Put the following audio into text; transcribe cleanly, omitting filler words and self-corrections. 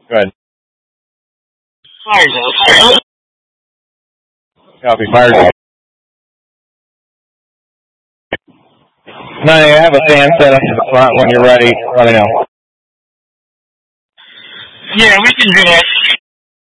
Go ahead. Fire zone. Copy. Fire zone. No, I have a stand set up in the front. When you're ready, let me know. Yeah, we can do that.